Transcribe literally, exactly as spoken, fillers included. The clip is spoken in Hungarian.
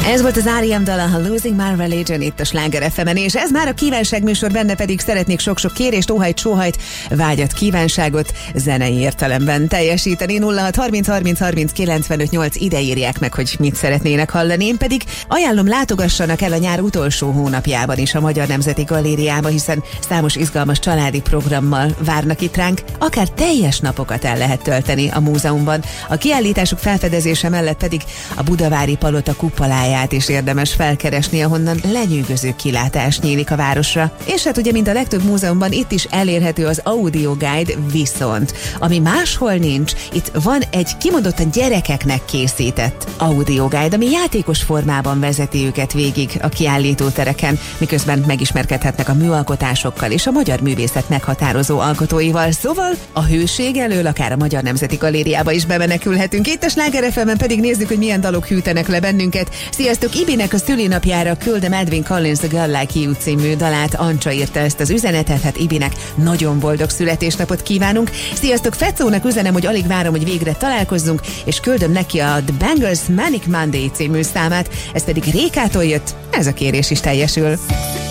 Ez volt az er e em dal, a Losing My Religion itt a Sláger ef emen, és ez már a kívánságműsor, benne pedig szeretnék sok-sok kérést, óhajt, sóhajt, vágyat, kívánságot zenei értelemben teljesíteni. nulla hat harminc harminc harminc kilencvenöt nyolc, ide írják meg, hogy mit szeretnének hallani. Én pedig ajánlom, látogassanak el a nyár utolsó hónapjában is a Magyar Nemzeti Galériába, hiszen számos izgalmas családi programmal várnak itt ránk, akár teljes napokat el lehet tölteni a múzeumban. A kiállítások felfedezése mellett pedig a Budavári Palota kupoláját is érdemes felkeresni, ahonnan lenyűgöző kilátás nyílik a városra. És hát ugye, mint a legtöbb múzeumban, itt is elérhető az Audio Guide, viszont ami máshol nincs, itt van egy kimondottan gyerekeknek készített Audio Guide, ami játékos formában vezeti őket végig a kiállítótereken, miközben megismerkedhetnek a műalkotásokkal és a magyar művészet meghatározó alkotóival. Szóval a hőség elől akár a Magyar Nemzeti Galériába is bemenekülhetünk. Itt a Sláger ef emen pedig nézzük, hogy milyen dalok hűtenek le bennünket. Sziasztok! Ibinek a szülinapjára küldöm Edwin Collins A Girl Like You című dalát. Ancsa írta ezt az üzenetet, hát Ibinek nagyon boldog születésnapot kívánunk. Sziasztok! Fecónak üzenem, hogy alig várom, hogy végre találkozzunk, és küldöm neki a The Bangles Manic Monday című számát. Ez pedig Rékától jött, ez a kérés is teljesül.